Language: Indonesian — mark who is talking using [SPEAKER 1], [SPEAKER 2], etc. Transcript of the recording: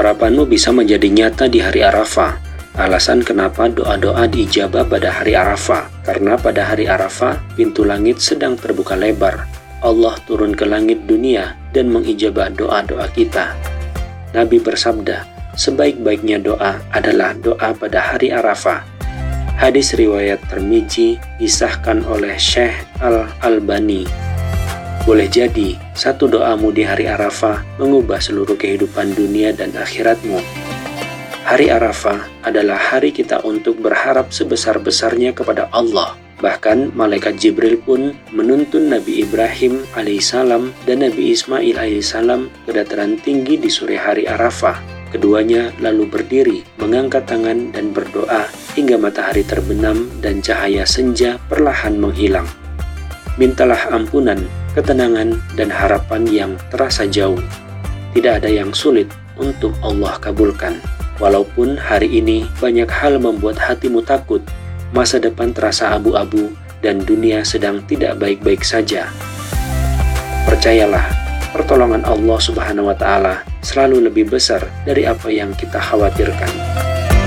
[SPEAKER 1] harapanmu bisa menjadi nyata di hari Arafah. Alasan kenapa doa-doa diijabah pada hari Arafah, karena pada hari Arafah pintu langit sedang terbuka lebar. Allah turun ke langit dunia dan mengijabah doa-doa kita. Nabi bersabda, sebaik-baiknya doa adalah doa pada hari Arafah. Hadis riwayat Tirmizi disahkan oleh Syekh Al-Albani. Boleh jadi, satu doamu di hari Arafah mengubah seluruh kehidupan dunia dan akhiratmu. Hari Arafah adalah hari kita untuk berharap sebesar-besarnya kepada Allah. Bahkan malaikat Jibril pun menuntun Nabi Ibrahim alaihissalam dan Nabi Ismail alaihissalam ke dataran tinggi di sore hari Arafah. Keduanya lalu berdiri, mengangkat tangan dan berdoa hingga matahari terbenam dan cahaya senja perlahan menghilang. Mintalah ampunan, ketenangan, dan harapan yang terasa jauh. Tidak ada yang sulit untuk Allah kabulkan. Walaupun hari ini banyak hal membuat hatimu takut, masa depan terasa abu-abu, dan dunia sedang tidak baik-baik saja. Percayalah, pertolongan Allah Subhanahu wa Ta'ala selalu lebih besar dari apa yang kita khawatirkan.